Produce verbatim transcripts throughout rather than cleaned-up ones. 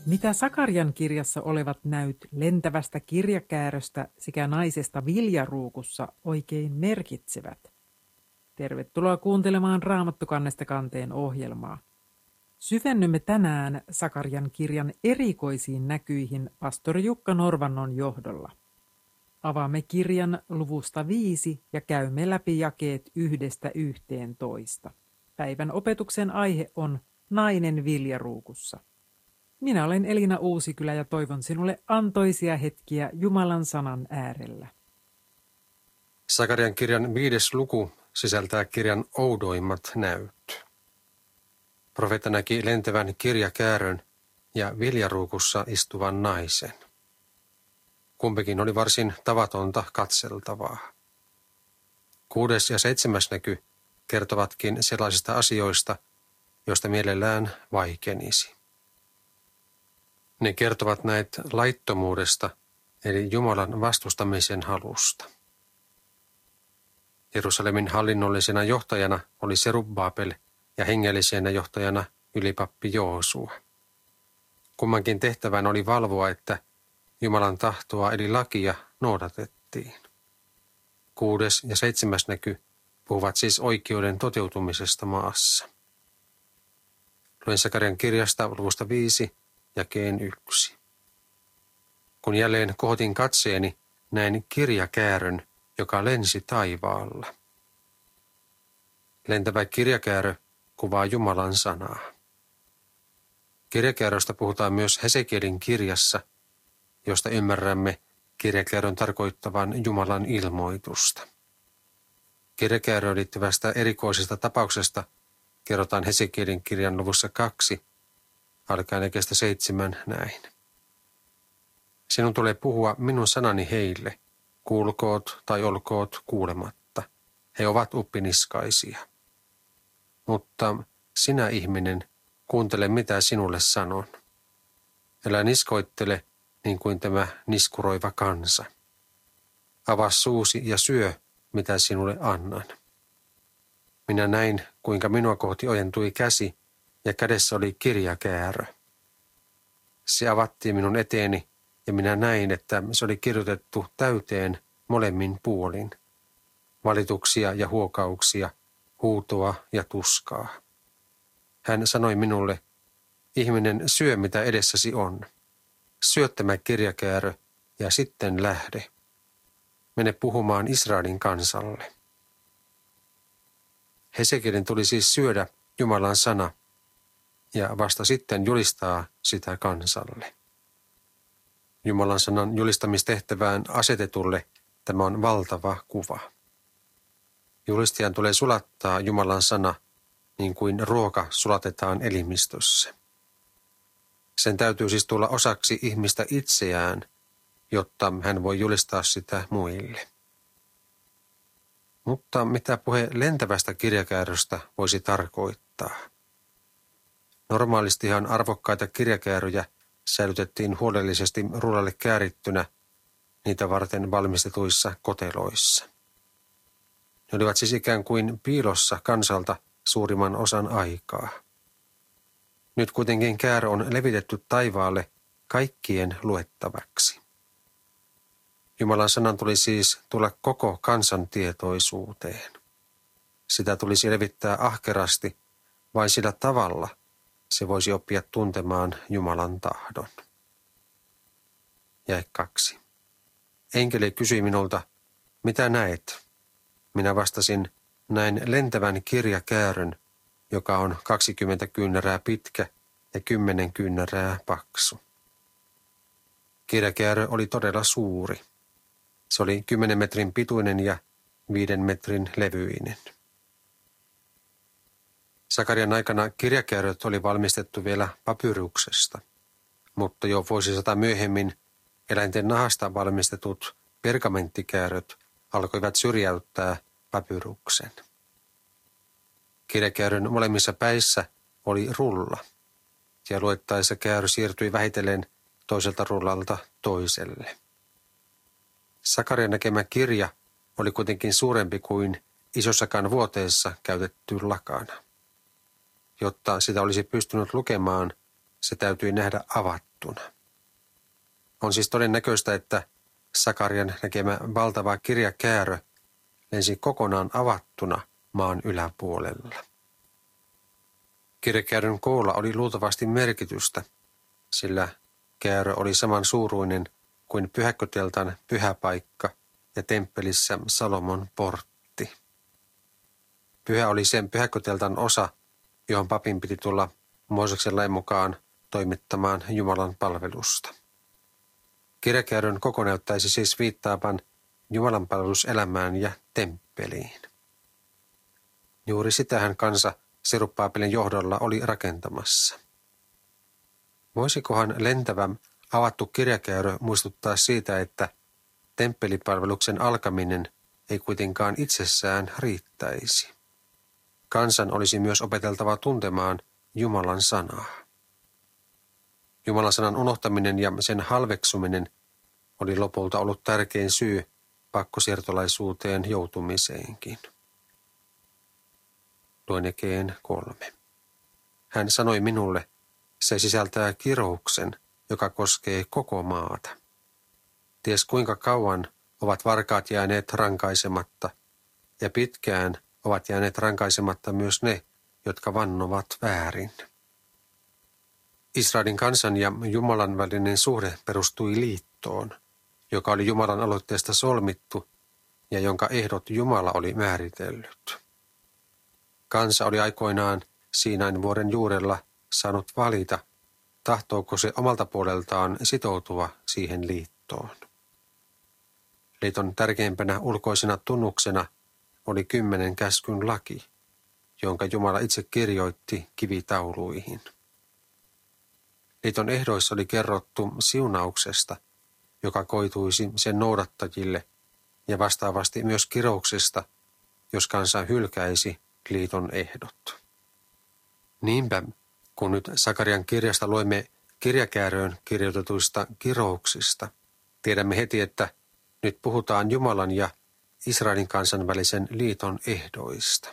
Mitä Sakarian kirjassa olevat näyt lentävästä kirjakääröstä sekä naisesta viljaruukussa oikein merkitsevät? Tervetuloa kuuntelemaan Raamattukannesta kanteen ohjelmaa. Syvennymme tänään Sakarian kirjan erikoisiin näkyihin pastori Jukka Norvannon johdolla. Avaamme kirjan luvusta viisi ja käymme läpi jakeet yhdestä yhteentoista. Päivän opetuksen aihe on nainen viljaruukussa. Minä olen Elina Uusikylä ja toivon sinulle antoisia hetkiä Jumalan sanan äärellä. Sakarian kirjan viides luku sisältää kirjan oudoimmat näyt. Profeetta näki lentävän kirjakäärön ja viljaruukussa istuvan naisen. Kumpikin oli varsin tavatonta katseltavaa. Kuudes ja seitsemäs näky kertovatkin sellaisista asioista, joista mielellään vaikenisi. Ne kertovat näitä laittomuudesta, eli Jumalan vastustamisen halusta. Jerusalemin hallinnollisena johtajana oli Serubbabel ja hengellisenä johtajana ylipappi Joosua. Kummankin tehtävän oli valvoa, että Jumalan tahtoa eli lakia noudatettiin. Kuudes ja seitsemäs näky puhuvat siis oikeuden toteutumisesta maassa. Luen Sakarian kirjasta luvusta viisi jakeen yksi. Kun jälleen kohotin katseeni, näin kirjakäärön, joka lensi taivaalla. Lentävä kirjakäärö kuvaa Jumalan sanaa. Kirjakääröstä puhutaan myös Hesekielin kirjassa, josta ymmärrämme kirjakäärön tarkoittavan Jumalan ilmoitusta. Kirjakääröön liittyvästä erikoisesta tapauksesta kerrotaan Hesekielin kirjan luvussa kaksi, alkaen jakeesta seitsemän näin. Sinun tulee puhua minun sanani heille, kuulkoot tai olkoot kuulematta. He ovat uppiniskaisia. Mutta sinä ihminen, kuuntele mitä sinulle sanon. Älä niskoittele niin kuin tämä niskuroiva kansa. Avaa suusi ja syö, mitä sinulle annan. Minä näin, kuinka minua kohti ojentui käsi, ja kädessä oli kirjakäärö. Se avattiin minun eteeni, ja minä näin, että se oli kirjoitettu täyteen molemmin puolin. Valituksia ja huokauksia, huutoa ja tuskaa. Hän sanoi minulle, ihminen, syö mitä edessäsi on. Syö tämä kirjakäärö ja sitten lähde. Mene puhumaan Israelin kansalle. Hesekielin tuli siis syödä Jumalan sana ja vasta sitten julistaa sitä kansalle. Jumalan sanan julistamistehtävään asetetulle tämä on valtava kuva. Julistajan tulee sulattaa Jumalan sana niin kuin ruoka sulatetaan elimistössä. Sen täytyy siis tulla osaksi ihmistä itseään, jotta hän voi julistaa sitä muille. Mutta mitä puhe lentävästä kirjakääröstä voisi tarkoittaa? Normaalistihan arvokkaita kirjakääröjä säilytettiin huolellisesti rullalle käärittynä niitä varten valmistetuissa koteloissa. Ne olivat siis ikään kuin piilossa kansalta suurimman osan aikaa. Nyt kuitenkin käärö on levitetty taivaalle kaikkien luettavaksi. Jumalan sanan tuli siis tulla koko kansan tietoisuuteen. Sitä tulisi levittää ahkerasti, vain sillä tavalla se voisi oppia tuntemaan Jumalan tahdon. Jae kaksi. Enkeli kysyi minulta, mitä näet? Minä vastasin, näin lentävän kirjakäärön, joka on kaksikymmentä kyynärää pitkä ja kymmenen kyynärää paksu. Kirjakäärö oli todella suuri. Se oli kymmenen metrin pituinen ja viiden metrin levyinen. Sakarian aikana kirjakääröt oli valmistettu vielä papyruksesta, mutta jo vuosisata myöhemmin eläinten nahasta valmistetut pergamenttikääröt alkoivat syrjäyttää papyruksen. Kirjakäärön molemmissa päissä oli rulla, ja luettaessa käärö siirtyi vähitellen toiselta rullalta toiselle. Sakarian näkemä kirja oli kuitenkin suurempi kuin isossakaan vuoteessa käytetty lakana. Jotta sitä olisi pystynyt lukemaan, se täytyi nähdä avattuna. avattuna. On siis todennäköistä, että Sakarian näkemä valtava kirjakäärö lensi kokonaan avattuna maan yläpuolella. Kirjakäärön koolla oli luultavasti merkitystä, sillä käärö oli saman suuruinen kuin pyhäkköteltan pyhäpaikka ja temppelissä Salomon portti. Pyhä oli sen pyhäkköteltan osa, johon papin piti tulla Mooseksen lain mukaan toimittamaan Jumalan palvelusta. Kirjakäärön koko näyttäisi siis viittaavan Jumalan palveluselämään ja temppeliin. Juuri sitähän kansa Serubbaabelin johdolla oli rakentamassa. Voisikohan lentävä avattu kirjakäärö muistuttaa siitä, että temppelipalveluksen alkaminen ei kuitenkaan itsessään riittäisi. Kansan olisi myös opeteltava tuntemaan Jumalan sanaa. Jumalan sanan unohtaminen ja sen halveksuminen oli lopulta ollut tärkein syy pakkosiirtolaisuuteen joutumiseenkin. Luen jakeen kolme. Hän sanoi minulle, se sisältää kirouksen, joka koskee koko maata. Ties kuinka kauan ovat varkaat jääneet rankaisematta, ja pitkään ovat jääneet rankaisematta myös ne, jotka vannovat väärin. Israelin kansan ja Jumalan välinen suhde perustui liittoon, joka oli Jumalan aloitteesta solmittu ja jonka ehdot Jumala oli määritellyt. Kansa oli aikoinaan Siinain vuoren juurella saanut valita, tahtooko se omalta puoleltaan sitoutua siihen liittoon. Liiton tärkeimpänä ulkoisena tunnuksena oli kymmenen käskyn laki, jonka Jumala itse kirjoitti kivitauluihin. Liiton ehdoissa oli kerrottu siunauksesta, joka koituisi sen noudattajille, ja vastaavasti myös kirouksesta, jos kansa hylkäisi liiton ehdot. Niinpä, kun nyt Sakarian kirjasta luemme kirjakääröön kirjoitetuista kirouksista, tiedämme heti, että nyt puhutaan Jumalan ja Israelin kansan välisen liiton ehdoista.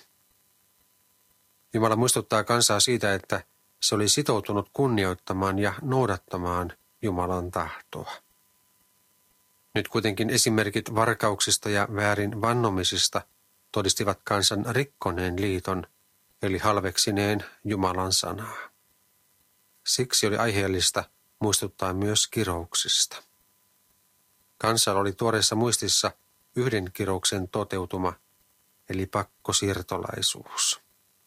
Jumala muistuttaa kansaa siitä, että se oli sitoutunut kunnioittamaan ja noudattamaan Jumalan tahtoa. Nyt kuitenkin esimerkit varkauksista ja väärin vannomisista todistivat kansan rikkoneen liiton, eli halveksineen Jumalan sanaa. Siksi oli aiheellista muistuttaa myös kirouksista. Kansalla oli tuoreessa muistissa yhden kirouksen toteutuma, eli pakkosiirtolaisuus.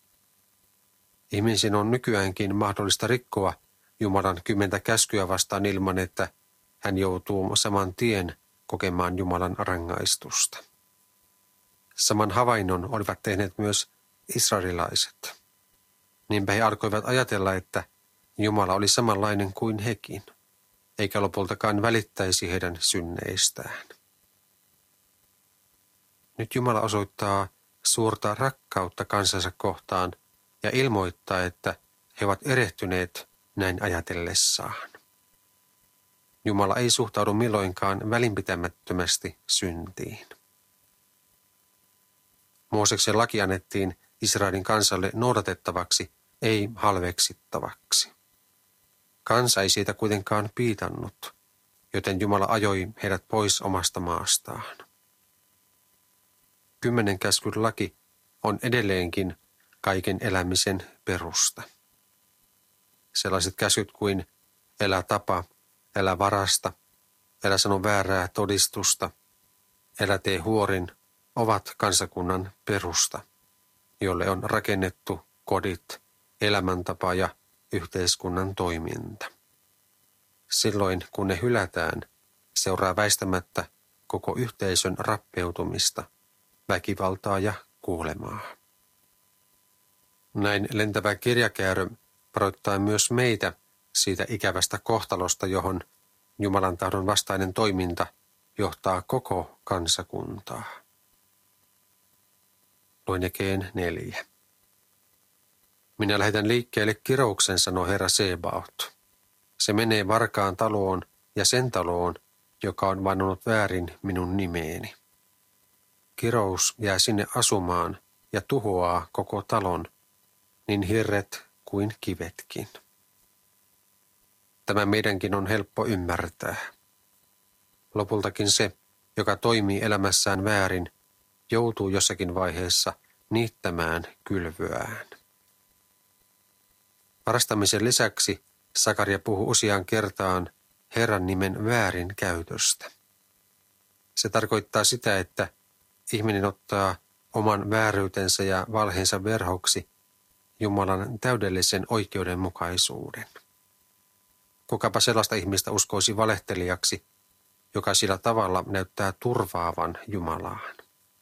Ihmisen on nykyäänkin mahdollista rikkoa Jumalan kymmentä käskyä vastaan ilman, että hän joutuu saman tien kokemaan Jumalan rangaistusta. Saman havainnon olivat tehneet myös israelilaiset. Niinpä he alkoivat ajatella, että Jumala oli samanlainen kuin hekin, eikä lopultakaan välittäisi heidän synneistään. Nyt Jumala osoittaa suurta rakkautta kansansa kohtaan ja ilmoittaa, että he ovat erehtyneet näin ajatellessaan. Jumala ei suhtaudu milloinkaan välinpitämättömästi syntiin. Mooseksen laki annettiin Israelin kansalle noudatettavaksi, ei halveksittavaksi. Kansa ei siitä kuitenkaan piitannut, joten Jumala ajoi heidät pois omasta maastaan. Kymmenen käskyn laki on edelleenkin kaiken elämisen perusta. Sellaiset käskyt kuin älä tapa, älä varasta, älä sano väärää todistusta, älä tee huorin, ovat kansakunnan perusta, jolle on rakennettu kodit, elämäntapa ja yhteiskunnan toiminta. Silloin kun ne hylätään, seuraa väistämättä koko yhteisön rappeutumista, väkivaltaa ja kuolemaa. Näin lentävä kirjakäärö varoittaa myös meitä siitä ikävästä kohtalosta, johon Jumalan tahdon vastainen toiminta johtaa koko kansakuntaa. Luen jakeen neljä. Minä lähetän liikkeelle kirouksen, sanoi Herra Sebaot. Se menee varkaan taloon ja sen taloon, joka on vannonut väärin minun nimeeni. Kirous jää sinne asumaan ja tuhoaa koko talon, niin hirret kuin kivetkin. Tämä meidänkin on helppo ymmärtää. Lopultakin se, joka toimii elämässään väärin, joutuu jossakin vaiheessa niittämään kylvyään. Varastamisen lisäksi Sakaria puhuu useaan kertaan Herran nimen väärin käytöstä. Se tarkoittaa sitä, että ihminen ottaa oman vääryytensä ja valheensa verhoksi Jumalan täydellisen oikeudenmukaisuuden. Kukapa sellaista ihmistä uskoisi valehtelijaksi, joka sillä tavalla näyttää turvaavan Jumalaan.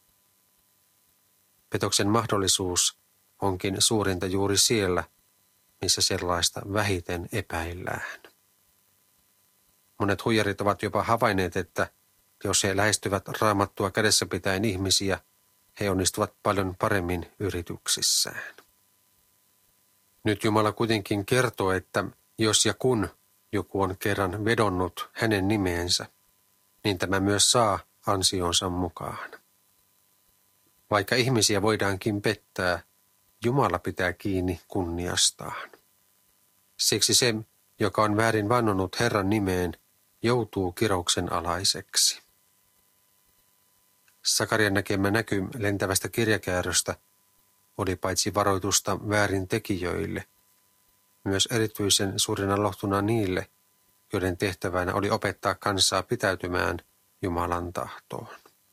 Petoksen mahdollisuus onkin suurinta juuri siellä, missä sellaista vähiten epäillään. Monet huijarit ovat jopa havainneet, että jos he lähestyvät Raamattua kädessä pitäen ihmisiä, he onnistuvat paljon paremmin yrityksissään. Nyt Jumala kuitenkin kertoo, että jos ja kun joku on kerran vedonnut hänen nimeensä, niin tämä myös saa ansionsa mukaan. Vaikka ihmisiä voidaankin pettää, Jumala pitää kiinni kunniastaan. Siksi se, joka on väärin vannonut Herran nimeen, joutuu kirouksen alaiseksi. Sakarian näkemä näky lentävästä kirjakääröstä oli paitsi varoitusta väärin tekijöille, myös erityisen suurena lohtuna niille, joiden tehtävänä oli opettaa kansaa pitäytymään Jumalan tahtoon.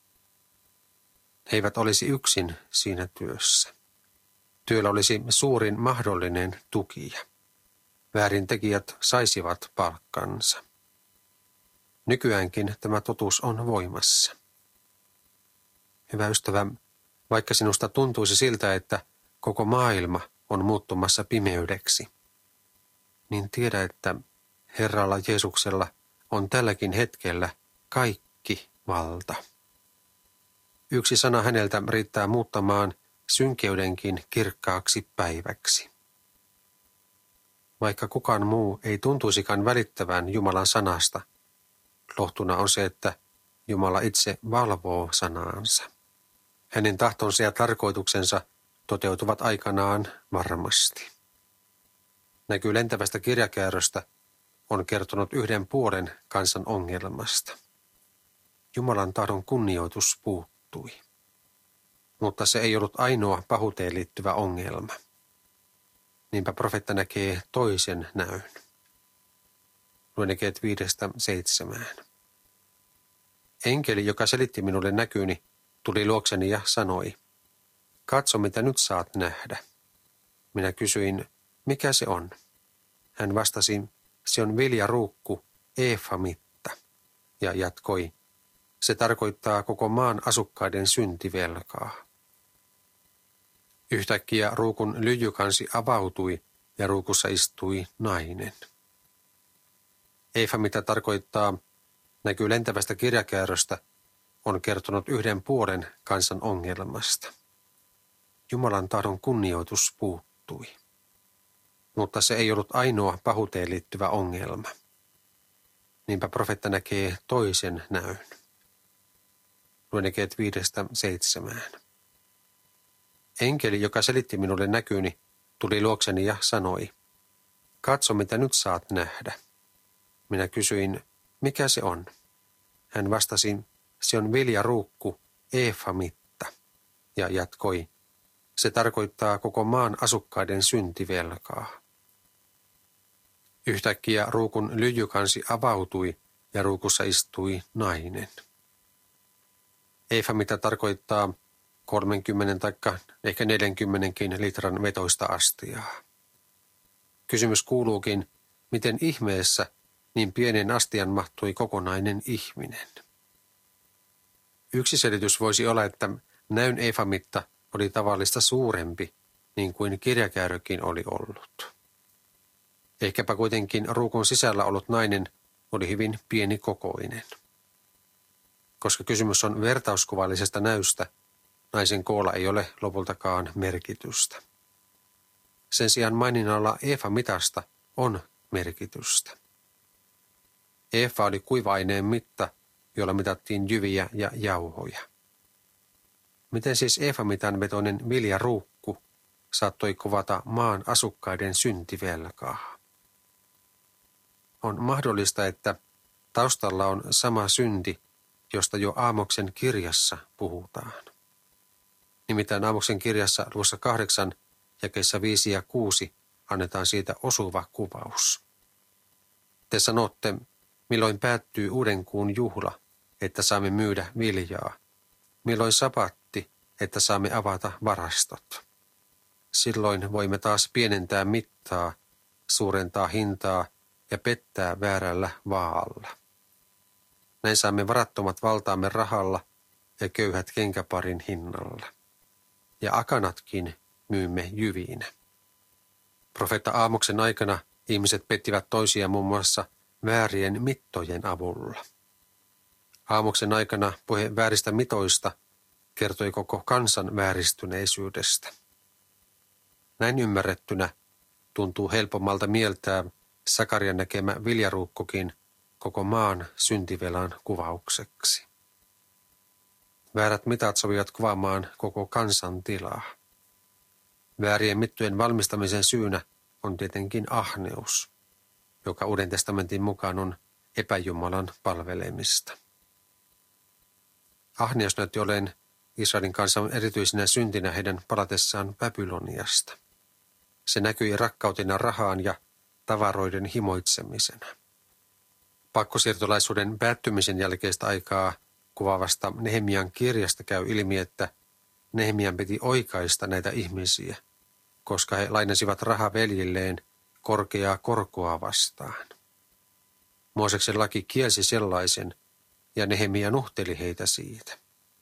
He eivät olisi yksin siinä työssä. Työllä olisi suurin mahdollinen tukija. Väärintekijät saisivat palkkansa. Nykyäänkin tämä totuus on voimassa. Hyvä ystävä, vaikka sinusta tuntuisi siltä, että koko maailma on muuttumassa pimeydeksi, niin tiedä, että Herralla Jeesuksella on tälläkin hetkellä kaikki valta. Yksi sana häneltä riittää muuttamaan synkeydenkin kirkkaaksi päiväksi. Vaikka kukaan muu ei tuntuisikaan välittävän Jumalan sanasta, lohtuna on se, että Jumala itse valvoo sanaansa. Hänen tahtonsa ja tarkoituksensa toteutuvat aikanaan varmasti. Näky lentävästä kirjakääröstä on kertonut yhden puolen kansan ongelmasta. Jumalan tahdon kunnioitus puuttui. Mutta se ei ollut ainoa pahuuteen liittyvä ongelma. Niinpä profeetta näkee toisen näyn. Luen jakeet viidestä seitsemään. Enkeli, joka selitti minulle näkyni, tuli luokseni ja sanoi, katso mitä nyt saat nähdä. Minä kysyin, mikä se on? Hän vastasi, se on viljaruukku Eefamitta, ja jatkoi, se tarkoittaa koko maan asukkaiden syntivelkaa. Yhtäkkiä ruukun lyijykansi avautui ja ruukussa istui nainen. Eefamitta tarkoittaa, näky lentävästä kirjakääröstä, on kertonut yhden puolen kansan ongelmasta. Jumalan tahdon kunnioitus puuttui. Mutta se ei ollut ainoa pahuuteen liittyvä ongelma. Niinpä profeetta näkee toisen näyn. Luen jakeet viidestä seitsemään. Enkeli, joka selitti minulle näkyni, tuli luokseni ja sanoi, katso mitä nyt saat nähdä. Minä kysyin, mikä se on? Hän vastasi, se on viljaruukku Eefamitta, ja jatkoi, se tarkoittaa koko maan asukkaiden syntivelkaa. Yhtäkkiä ruukun lyijykansi avautui ja ruukussa istui nainen. Eefamitta tarkoittaa kolmekymmentä taikka ehkä neljäkymmentäkin litran vetoista astiaa. Kysymys kuuluukin, miten ihmeessä niin pienen astian mahtui kokonainen ihminen. Yksi selitys voisi olla, että näyn Eefamitta oli tavallista suurempi, niin kuin kirjakäärökin oli ollut. Ehkäpä kuitenkin ruukun sisällä ollut nainen oli hyvin pieni kokoinen. Koska kysymys on vertauskuvallisesta näystä, naisen koolla ei ole lopultakaan merkitystä. Sen sijaan maininnalla Eefamitasta on merkitystä. Eefa oli kuiva-aineen mitta, jolla mitattiin jyviä ja jauhoja. Miten siis Eefamitan vetoinen viljaruukku saattoi kuvata maan asukkaiden syntivelkaa? On mahdollista, että taustalla on sama synti, josta jo Aamoksen kirjassa puhutaan. Nimittäin Aamoksen kirjassa luvussa kahdeksan, jakeissa viisi ja kuusi annetaan siitä osuva kuvaus. Te sanotte, milloin päättyy uuden kuun juhla, että saamme myydä viljaa. Milloin sapatti, että saamme avata varastot. Silloin voimme taas pienentää mittaa, suurentaa hintaa ja pettää väärällä vaalla. Näin saamme varattomat valtaamme rahalla ja köyhät kenkäparin hinnalla. Ja akanatkin myymme jyviinä. Profeetta Aamoksen aikana ihmiset pettivät toisia muun muassa väärien mittojen avulla. Aamoksen aikana puhe vääristä mitoista kertoi koko kansan vääristyneisyydestä. Näin ymmärrettynä tuntuu helpommalta mieltää Sakarian näkemä viljaruukkokin koko maan syntivelan kuvaukseksi. Väärät mitat sovivat kuvaamaan koko kansan tilaa. Väärien mittojen valmistamisen syynä on tietenkin ahneus, joka Uuden testamentin mukaan on epäjumalan palvelemista. Ahneus näytti olleen Israelin kansan erityisenä syntinä heidän palatessaan Babyloniasta. Se näkyi rakkautena rahaan ja tavaroiden himoitsemisena. Pakkosiirtolaisuuden päättymisen jälkeistä aikaa kuvaavasta Nehemian kirjasta käy ilmi, että Nehemian piti oikaista näitä ihmisiä, koska he lainasivat rahaa veljilleen korkeaa korkoa vastaan. Mooseksen laki kielsi sellaisen, ja Nehemia nuhteli heitä siitä.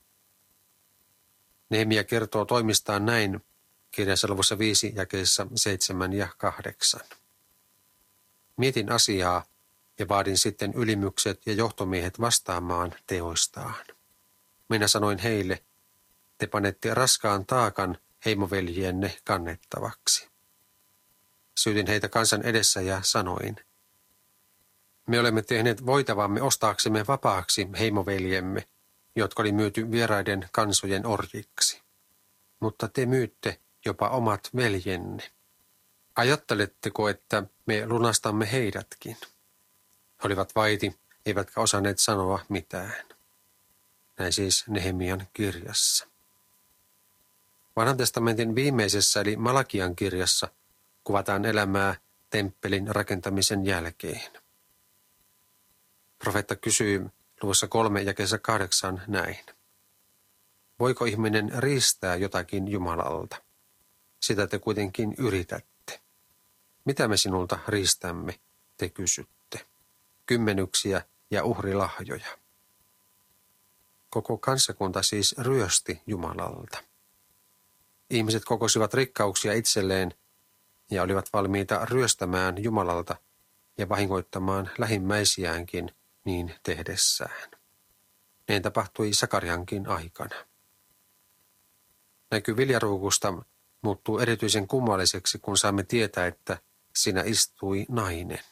Nehemia kertoo toimistaan näin kirjassa luvussa viisi jakeissa seitsemän ja kahdeksan. Mietin asiaa ja vaadin sitten ylimykset ja johtomiehet vastaamaan teoistaan. Minä sanoin heille, te panette raskaan taakan heimoveljienne kannettavaksi. Syytin heitä kansan edessä ja sanoin, me olemme tehneet voitavamme ostaaksemme vapaaksi heimoveljemme, jotka oli myyty vieraiden kansojen orjiksi. Mutta te myytte jopa omat veljenne. Ajatteletteko, että me lunastamme heidätkin? He olivat vaiti, eivätkä osanneet sanoa mitään. Näin siis Nehemian kirjassa. Vanhan testamentin viimeisessä eli Malakian kirjassa kuvataan elämää temppelin rakentamisen jälkeen. Profeetta kysyy luvussa kolme jakeessa kahdeksan näin. Voiko ihminen riistää jotakin Jumalalta? Sitä te kuitenkin yritätte. Mitä me sinulta riistämme, te kysytte? Kymmenyksiä ja uhrilahjoja. Koko kansakunta siis ryösti Jumalalta. Ihmiset kokosivat rikkauksia itselleen ja olivat valmiita ryöstämään Jumalalta ja vahingoittamaan lähimmäisiäänkin niin tehdessään. Näin tapahtui Sakariankin aikana. Näky viljaruukusta muuttuu erityisen kummalliseksi, kun saamme tietää, että siinä istui nainen.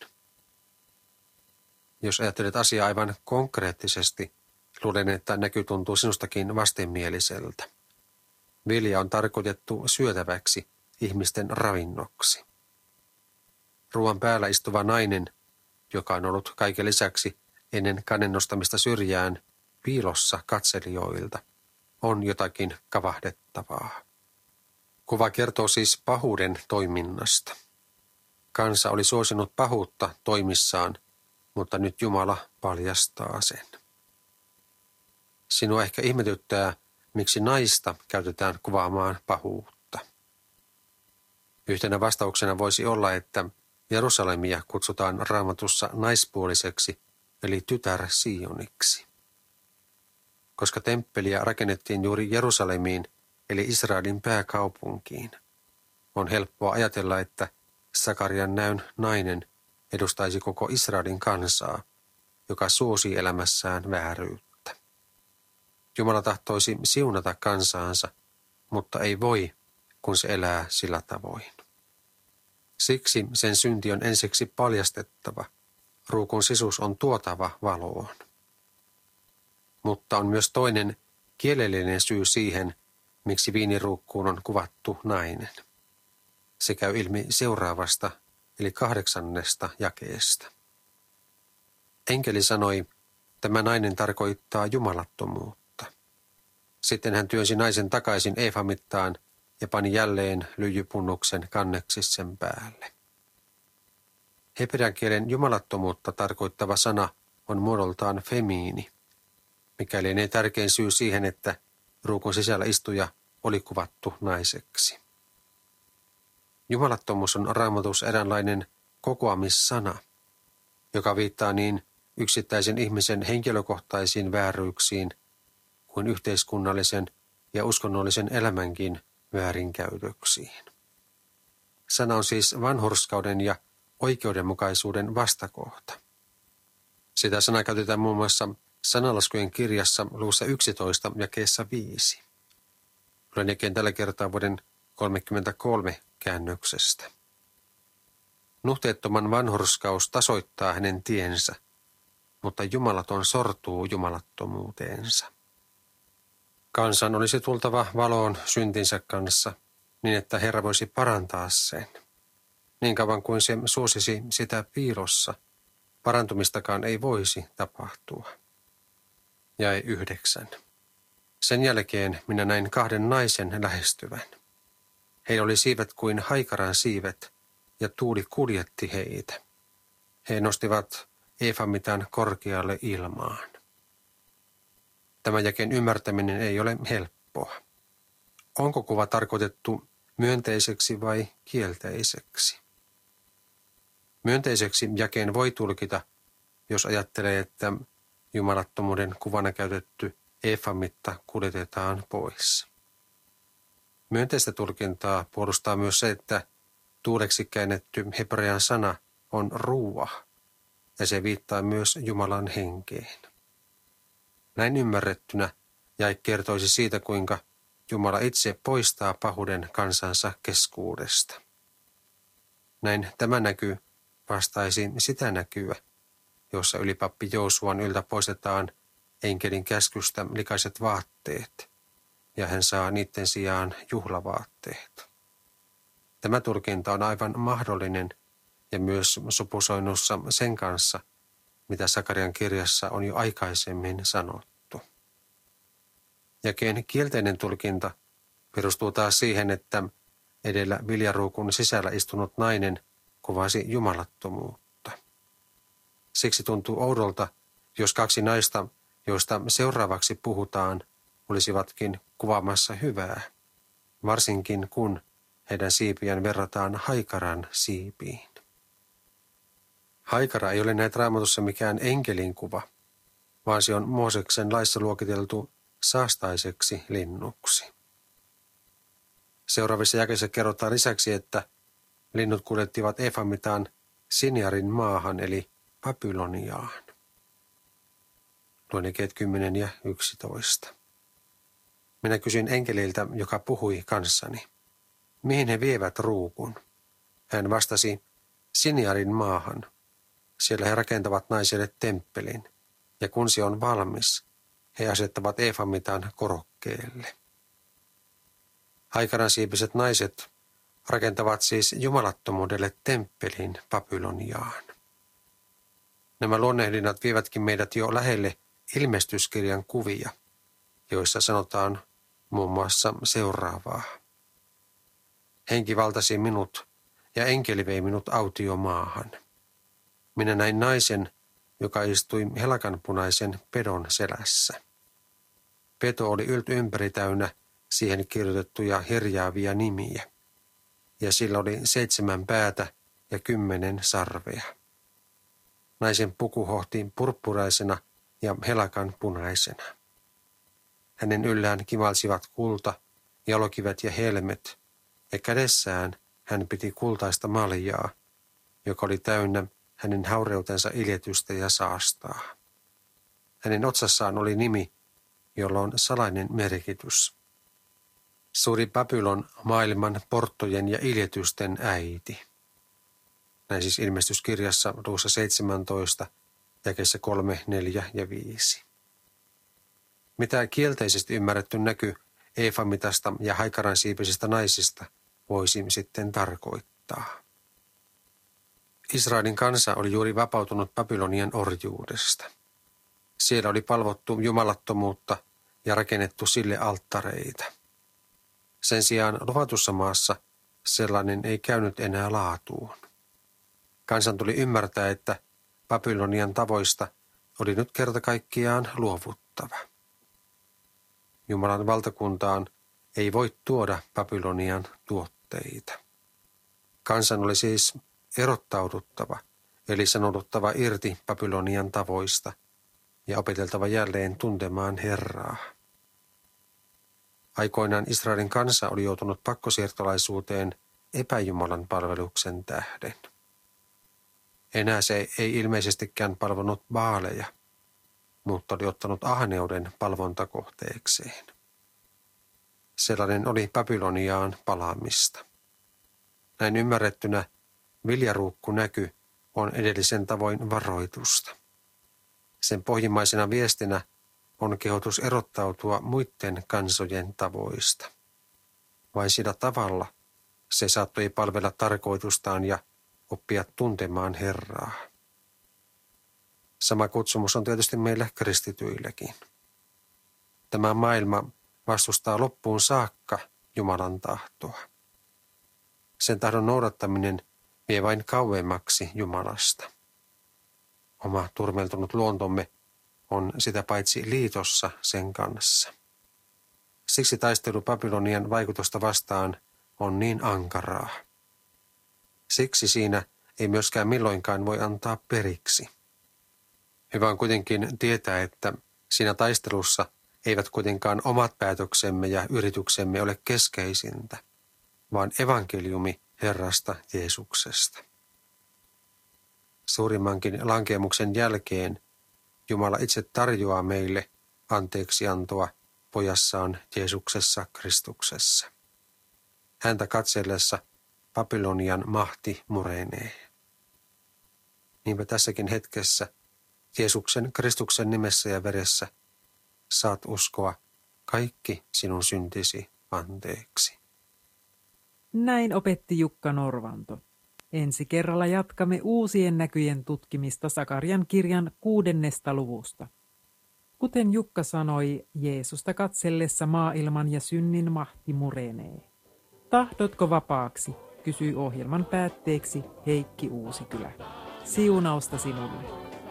Jos ajattelet asiaa aivan konkreettisesti, luulen, että näky tuntuu sinustakin vastenmieliseltä. Vilja on tarkoitettu syötäväksi ihmisten ravinnoksi. Ruoan päällä istuva nainen, joka on ollut kaiken lisäksi ennen kannen nostamista syrjään piilossa katselijoilta, on jotakin kavahdettavaa. Kuva kertoo siis pahuuden toiminnasta. Kansa oli suosinut pahuutta toimissaan, mutta nyt Jumala paljastaa sen. Sinua ehkä ihmetyttää, miksi naista käytetään kuvaamaan pahuutta. Yhtenä vastauksena voisi olla, että Jerusalemia kutsutaan Raamatussa naispuoliseksi, eli tytär Sioniksi. Koska temppeliä rakennettiin juuri Jerusalemiin, eli Israelin pääkaupunkiin, on helppoa ajatella, että Sakarian näyn nainen edustaisi koko Israelin kansaa, joka suosii elämässään vääryyttä. Jumala tahtoisi siunata kansaansa, mutta ei voi, kun se elää sillä tavoin. Siksi sen synti on ensiksi paljastettava, ruukun sisus on tuotava valoon. Mutta on myös toinen kielellinen syy siihen, miksi viiniruukkuun on kuvattu nainen. Se käy ilmi seuraavasta, eli kahdeksannesta jakeesta. Enkeli sanoi, tämä nainen tarkoittaa jumalattomuutta. Sitten hän työnsi naisen takaisin eefamittaan ja pani jälleen lyijypunnuksen kanneksi sen päälle. Hebrean kielen jumalattomuutta tarkoittava sana on muodoltaan femiini, mikä lienee tärkein syy siihen, että ruukun sisällä istuja oli kuvattu naiseksi. Jumalattomuus on Raamatussa eräänlainen kokoamissana, joka viittaa niin yksittäisen ihmisen henkilökohtaisiin vääryyksiin kuin yhteiskunnallisen ja uskonnollisen elämänkin väärinkäytöksiin. Sana on siis vanhurskauden ja oikeudenmukaisuuden vastakohta. Sitä sanaa käytetään muun muassa Sananlaskujen kirjassa luvussa yksitoista jakeessa viisi. Luen jakeen tällä kertaa vuoden kolmekymmentäkolme käännöksestä. Nuhteettoman vanhurskaus tasoittaa hänen tiensä, mutta jumalaton sortuu jumalattomuuteensa. Kansan olisi tultava valoon syntinsä kanssa, niin että Herra voisi parantaa sen. Niin kauan kuin se suosisi sitä piilossa, parantumistakaan ei voisi tapahtua. Jäi yhdeksän. Sen jälkeen minä näin kahden naisen lähestyvän. Heillä oli siivet kuin haikaran siivet, ja tuuli kuljetti heitä. He nostivat eefamitan korkealle ilmaan. Tämän jakeen ymmärtäminen ei ole helppoa. Onko kuva tarkoitettu myönteiseksi vai kielteiseksi? Myönteiseksi jakeen voi tulkita, jos ajattelee, että jumalattomuuden kuvana käytetty eefamitta kuljetetaan pois. Myönteistä tulkintaa puolustaa myös se, että tuuleksi käännetty hebrean sana on ruuah, ja se viittaa myös Jumalan henkeen. Näin ymmärrettynä jae kertoisi siitä, kuinka Jumala itse poistaa pahuuden kansansa keskuudesta. Näin tämä näky vastaisi sitä näkyä, jossa ylipappi Joosuan yltä poistetaan enkelin käskystä likaiset vaatteet, ja hän saa niiden sijaan juhlavaatteet. Tämä tulkinta on aivan mahdollinen ja myös sopusoinnussa sen kanssa, mitä Sakarian kirjassa on jo aikaisemmin sanottu. Jakeen kielteinen tulkinta perustuu taas siihen, että edellä viljaruukun sisällä istunut nainen kuvasi jumalattomuutta. Siksi tuntuu oudolta, jos kaksi naista, joista seuraavaksi puhutaan, olisivatkin kuvaamassa hyvää, varsinkin kun heidän siipiään verrataan haikaran siipiin. Haikara ei ole näet Raamatussa mikään enkelin kuva, vaan se on Mooseksen laissa luokiteltu saastaiseksi linnuksi. Seuraavissa jakeissa kerrotaan lisäksi, että linnut kuljettivat eefamitaan Sinjarin maahan eli Babyloniaan. Luen jakeet kymmenen ja yksitoista. Minä kysyin enkeliltä, joka puhui kanssani, mihin he vievät ruukun. Hän vastasi, Sinjarin maahan. Siellä he rakentavat naiselle temppelin, ja kun se on valmis, he asettavat eefamitan korokkeelle. Haikaran siipiset naiset rakentavat siis jumalattomuudelle temppelin Babyloniaan. Nämä luonnehdinnat vievätkin meidät jo lähelle ilmestyskirjan kuvia, joissa sanotaan muun muassa seuraavaa. Henki valtasi minut ja enkeli vei minut autiomaahan. Minä näin naisen, joka istui helakanpunaisen pedon selässä. Peto oli ylt ympäri täynnä siihen kirjoitettuja herjaavia nimiä, ja sillä oli seitsemän päätä ja kymmenen sarvea. Naisen puku hohti purppuraisena ja helakan punaisena. Hänen yllään kimalsivat kulta, jalokivet ja helmet, ja kädessään hän piti kultaista maljaa, joka oli täynnä hänen haureutensa iljetystä ja saastaa. Hänen otsassaan oli nimi, jolla on salainen merkitys. Suuri Babylon, maailman porttojen ja iljetysten äiti. Näin siis ilmestyskirjassa luvussa seitsemäntoista, jakeissa kolme, neljä ja viisi. Mitä kielteisesti ymmärretty näky eefamitasta ja haikaran siipisistä naisista voisi sitten tarkoittaa? Israelin kansa oli juuri vapautunut Babylonian orjuudesta. Siellä oli palvottu jumalattomuutta ja rakennettu sille alttareita. Sen sijaan luvatussa maassa sellainen ei käynyt enää laatuun. Kansan tuli ymmärtää, että Babylonian tavoista oli nyt kerta kaikkiaan luovuttava. Jumalan valtakuntaan ei voi tuoda Babylonian tuotteita. Kansan oli siis erottauduttava, eli sanotuttava irti Babylonian tavoista ja opeteltava jälleen tuntemaan Herraa. Aikoinaan Israelin kansa oli joutunut pakkosiirtolaisuuteen epäjumalan palveluksen tähden. Enää se ei ilmeisestikään palvonut baaleja, mutta oli ottanut ahneuden palvontakohteekseen. Sellainen oli Babyloniaan palaamista. Näin ymmärrettynä viljaruukkunäky on edellisen tavoin varoitusta. Sen pohjimmaisena viestinä on kehotus erottautua muiden kansojen tavoista. Vain sillä tavalla se saattoi palvella tarkoitustaan ja oppia tuntemaan Herraa. Sama kutsumus on tietysti meille kristityilläkin. Tämä maailma vastustaa loppuun saakka Jumalan tahtoa. Sen tahdon noudattaminen vie vain kauemmaksi Jumalasta. Oma turmeltunut luontomme on sitä paitsi liitossa sen kanssa. Siksi taistelu Babylonian vaikutusta vastaan on niin ankaraa. Siksi siinä ei myöskään milloinkaan voi antaa periksi. Hyvä on kuitenkin tietää, että siinä taistelussa eivät kuitenkaan omat päätöksemme ja yrityksemme ole keskeisintä, vaan evankeliumi Herrasta Jeesuksesta. Suurimmankin lankeemuksen jälkeen Jumala itse tarjoaa meille anteeksiantoa pojassaan Jeesuksessa Kristuksessa. Häntä katsellessa Babylonian mahti murenee. Niinpä tässäkin hetkessä Jeesuksen Kristuksen nimessä ja veressä saat uskoa kaikki sinun syntisi anteeksi. Näin opetti Jukka Norvanto. Ensi kerralla jatkamme uusien näkyjen tutkimista Sakarian kirjan kuudennesta luvusta. Kuten Jukka sanoi, Jeesusta katsellessa maailman ja synnin mahti murenee. Tahdotko vapaaksi, kysyi ohjelman päätteeksi Heikki Uusikylä. Siunausta sinulle.